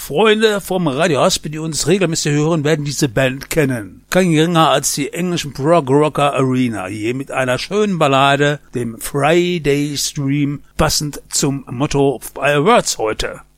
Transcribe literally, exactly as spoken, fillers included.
Freunde vom Radio Haspe, die uns regelmäßig hören, werden diese Band kennen. Kein geringer als die englischen Prog Rocker Arena, hier mit einer schönen Ballade, dem Friday Stream, passend zum Motto Fireworks heute.